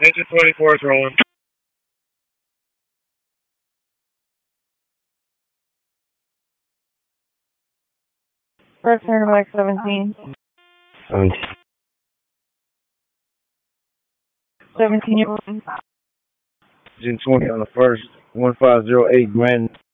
Engine 24 is rolling. First turn back 17. 17 year old. Engine 20 on the first. 1508 Grand